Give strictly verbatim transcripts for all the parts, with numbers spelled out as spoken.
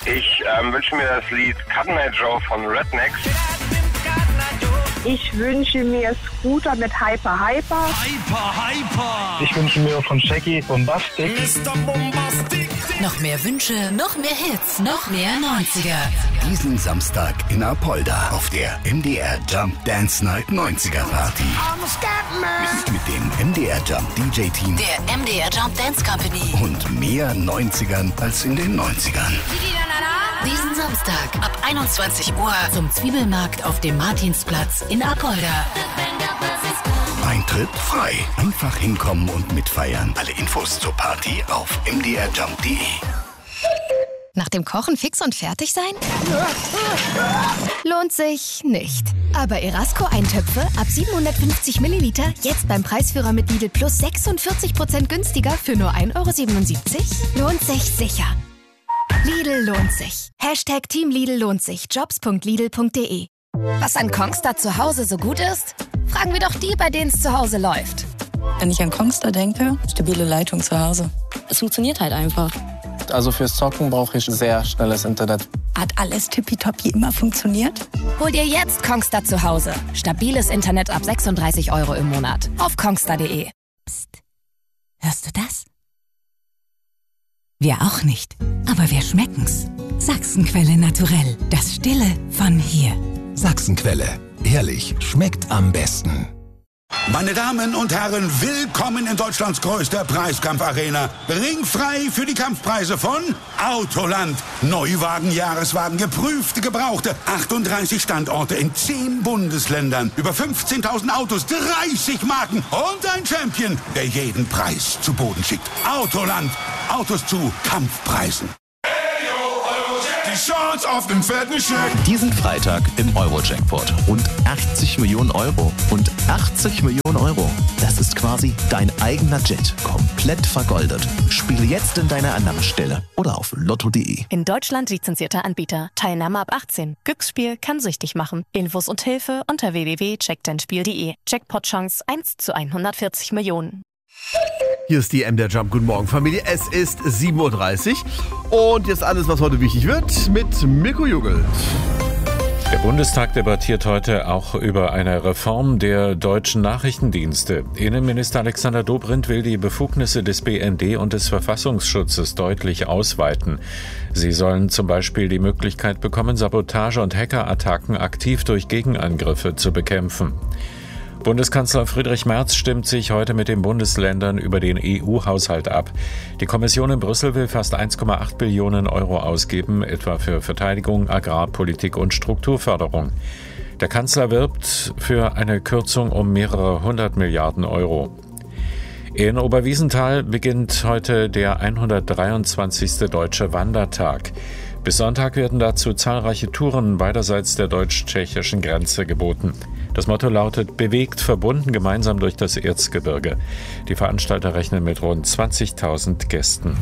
Ich ähm, wünsche mir das Lied Cut My Joe von Rednecks. Ich wünsche mir Scooter mit Hyper Hyper. Hyper Hyper. Ich wünsche mir von Shaggy Bombastic. Mister Bombastic. Noch mehr Wünsche, noch mehr Hits, noch mehr neunziger. Diesen Samstag in Apolda auf der M D R Jump Dance Night neunziger Party. Mit dem M D R Jump D J-Team. Der M D R Jump Dance Company. Und mehr neunzigern als in den neunzigern. Diesen Samstag ab einundzwanzig Uhr zum Zwiebelmarkt auf dem Martinsplatz in Apolda. Eintritt frei. Einfach hinkommen und mitfeiern. Alle Infos zur Party auf m d r jump punkt d e. Nach dem Kochen fix und fertig sein? Lohnt sich nicht. Aber Erasco-Eintöpfe ab siebenhundertfünfzig Milliliter jetzt beim Preisführer mit Lidl Plus sechsundvierzig Prozent günstiger für nur ein Euro siebenundsiebzig? Lohnt sich sicher. Lidl lohnt sich. Hashtag Team Lidl lohnt sich. Jobs punkt lidl punkt de. Was an Kongstar zu Hause so gut ist? Fragen wir doch die, bei denen es zu Hause läuft. Wenn ich an Kongstar denke, stabile Leitung zu Hause. Es funktioniert halt einfach. Also fürs Zocken brauche ich sehr schnelles Internet. Hat alles tippitoppi immer funktioniert? Hol dir jetzt Kongstar zu Hause. Stabiles Internet ab sechsunddreißig Euro im Monat. Auf kongstar punkt de. Psst. Hörst du das? Wir auch nicht. Aber wir schmecken's. Sachsenquelle naturell. Das Stille von hier. Sachsenquelle. Ehrlich, schmeckt am besten. Meine Damen und Herren, willkommen in Deutschlands größter Preiskampfarena. Ringfrei für die Kampfpreise von Autoland. Neuwagen, Jahreswagen, geprüfte, gebrauchte. achtunddreißig Standorte in zehn Bundesländern. Über fünfzehntausend Autos, dreißig Marken und ein Champion, der jeden Preis zu Boden schickt. Autoland. Autos zu Kampfpreisen. Die Chance auf den fetten Scheck. Diesen Freitag im Euro-Jackpot. Rund achtzig Millionen Euro. Und achtzig Millionen Euro. Das ist quasi dein eigener Jet. Komplett vergoldet. Spiele jetzt in deiner Annahmestelle oder auf lotto punkt de. In Deutschland lizenzierter Anbieter. Teilnahme ab achtzehn. Glücksspiel kann süchtig machen. Infos und Hilfe unter w w w punkt check dein spiel punkt de. Jackpot-Chance eins zu hundertvierzig Millionen. Hier ist die M D R Jump. Guten Morgen, Familie. Es ist sieben Uhr dreißig und jetzt alles, was heute wichtig wird, mit Mirko Jugelt. Der Bundestag debattiert heute auch über eine Reform der deutschen Nachrichtendienste. Innenminister Alexander Dobrindt will die Befugnisse des B N D und des Verfassungsschutzes deutlich ausweiten. Sie sollen zum Beispiel die Möglichkeit bekommen, Sabotage- und Hackerattacken aktiv durch Gegenangriffe zu bekämpfen. Bundeskanzler Friedrich Merz stimmt sich heute mit den Bundesländern über den E U-Haushalt ab. Die Kommission in Brüssel will fast eins Komma acht Billionen Euro ausgeben, etwa für Verteidigung, Agrarpolitik und Strukturförderung. Der Kanzler wirbt für eine Kürzung um mehrere hundert Milliarden Euro. In Oberwiesenthal beginnt heute der hundertdreiundzwanzigste Deutsche Wandertag. Bis Sonntag werden dazu zahlreiche Touren beiderseits der deutsch-tschechischen Grenze geboten. Das Motto lautet: bewegt, verbunden, gemeinsam durch das Erzgebirge. Die Veranstalter rechnen mit rund zwanzigtausend Gästen.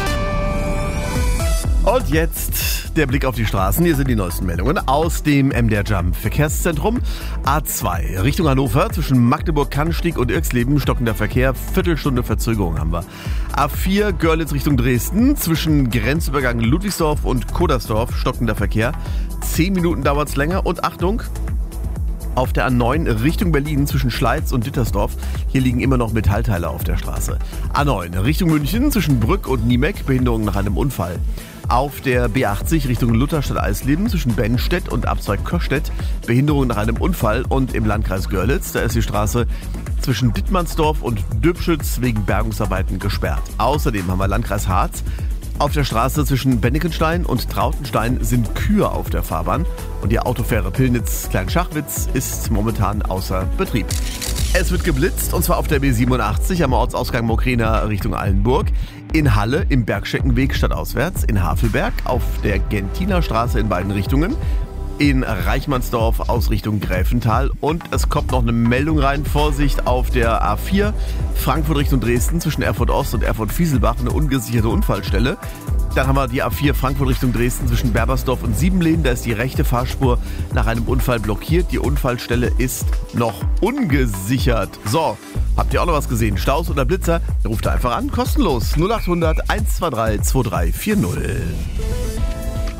Und jetzt der Blick auf die Straßen. Hier sind die neuesten Meldungen aus dem M D R Jump Verkehrszentrum. A zwei Richtung Hannover zwischen Magdeburg-Kannstieg und Irxleben stockender Verkehr. Viertelstunde Verzögerung haben wir. A vier Görlitz Richtung Dresden zwischen Grenzübergang Ludwigsdorf und Kodersdorf stockender Verkehr. Zehn Minuten dauert es länger. Und Achtung, auf der A neun Richtung Berlin zwischen Schleiz und Dittersdorf. Hier liegen immer noch Metallteile auf der Straße. A neun Richtung München zwischen Brück und Niemeck. Behinderung nach einem Unfall. Auf der B achtzig Richtung Lutherstadt-Eisleben zwischen Bennstedt und Abzweig Köschstedt. Behinderung nach einem Unfall. Und im Landkreis Görlitz, da ist die Straße zwischen Dittmannsdorf und Döbschütz wegen Bergungsarbeiten gesperrt. Außerdem haben wir Landkreis Harz. Auf der Straße zwischen Bennikenstein und Trautenstein sind Kühe auf der Fahrbahn. Und die Autofähre Pillnitz-Kleinschachwitz ist momentan außer Betrieb. Es wird geblitzt, und zwar auf der B siebenundachtzig am Ortsausgang Mokrena Richtung Allenburg. In Halle im Bergscheckenweg stadtauswärts. In Havelberg auf der Gentiner Straße in beiden Richtungen. In Reichmannsdorf aus Richtung Gräfental. Und es kommt noch eine Meldung rein. Vorsicht auf der A vier Frankfurt Richtung Dresden zwischen Erfurt Ost und Erfurt Fieselbach. Eine ungesicherte Unfallstelle. Dann haben wir die A vier Frankfurt Richtung Dresden zwischen Berbersdorf und Siebenlehn. Da ist die rechte Fahrspur nach einem Unfall blockiert. Die Unfallstelle ist noch ungesichert. So, habt ihr auch noch was gesehen? Staus oder Blitzer? Ruft einfach an, kostenlos. null achthundert eins zwei drei zwei drei vier null.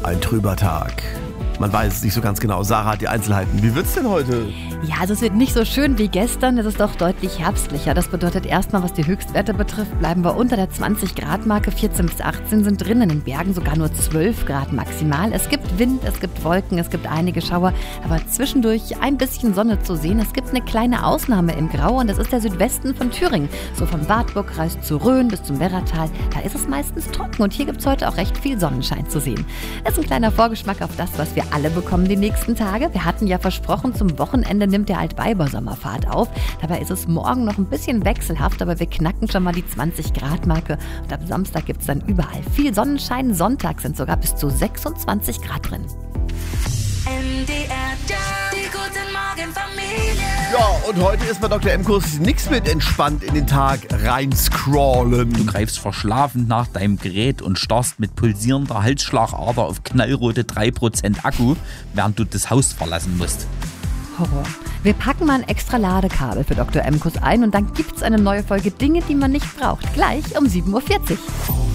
Ein trüber Tag. Man weiß es nicht so ganz genau. Sarah hat die Einzelheiten. Wie wird's denn heute? Ja, also es wird nicht so schön wie gestern. Es ist doch deutlich herbstlicher. Das bedeutet erstmal, was die Höchstwerte betrifft, bleiben wir unter der zwanzig Grad Marke. vierzehn bis achtzehn sind drin, in den Bergen sogar nur zwölf Grad maximal. Es gibt Wind, es gibt Wolken, es gibt einige Schauer, aber zwischendurch ein bisschen Sonne zu sehen. Es gibt eine kleine Ausnahme im Grau und das ist der Südwesten von Thüringen. So vom Wartburgkreis zu Rhön bis zum Werratal. Da ist es meistens trocken und hier gibt es heute auch recht viel Sonnenschein zu sehen. Das ist ein kleiner Vorgeschmack auf das, was wir alle bekommen die nächsten Tage. Wir hatten ja versprochen, zum Wochenende nimmt der Altweiber-Sommerfahrt auf. Dabei ist es morgen noch ein bisschen wechselhaft, aber wir knacken schon mal die zwanzig Grad Marke. Und ab Samstag gibt es dann überall viel Sonnenschein. Sonntag sind sogar bis zu sechsundzwanzig Grad drin. M D R, die guten Morgen Familie. Ja, und heute ist bei Doktor M-Kurs nichts mit entspannt in den Tag reinscrollen. Du greifst verschlafen nach deinem Gerät und starrst mit pulsierender Halsschlagader auf knallrote drei Prozent Akku, während du das Haus verlassen musst. Horror. Wir packen mal ein extra Ladekabel für Doktor M-Kurs ein und dann gibt's eine neue Folge Dinge, die man nicht braucht. Gleich um sieben Uhr vierzig.